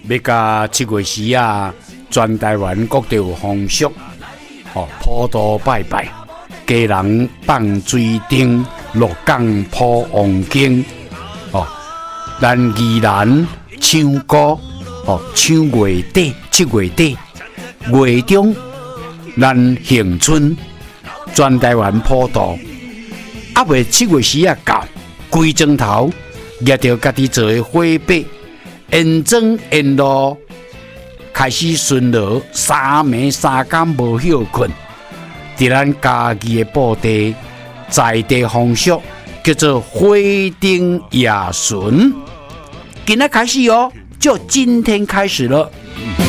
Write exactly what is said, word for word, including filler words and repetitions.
要甲七月时啊，全台湾各地有风俗，哦，普渡拜拜，家人放水灯，鹿港普王经，哦，咱宜兰唱歌，哦，唱月底，七月底，月中咱恒春，全台湾普渡，啊未七月时啊到，规钟头，抓着家己做的火把。沿庄沿路开始巡逻，三暝三更无休困。伫咱家己的布地，在地风俗叫做火灯夜巡。今仔开始哦，就今天开始了。